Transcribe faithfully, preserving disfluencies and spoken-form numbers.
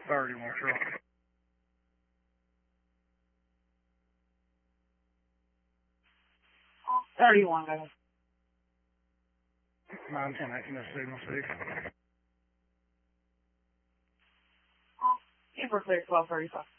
thirty-one truck. thirty-one, guys. nine ten eight, no signal six. Super clear, twelve thirty-five.